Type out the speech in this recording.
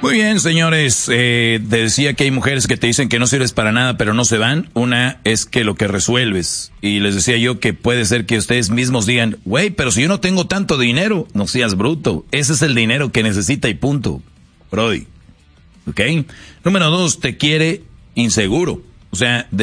Muy bien, señores. Te decía que hay mujeres que te dicen que no sirves para nada, pero no se van. Una es que lo que resuelves. Y les decía yo que puede ser que ustedes mismos digan, güey, pero si yo no tengo tanto dinero, no seas bruto. Ese es el dinero que necesita y punto. Brody. ¿Ok? Número 2, te quiere inseguro. O sea,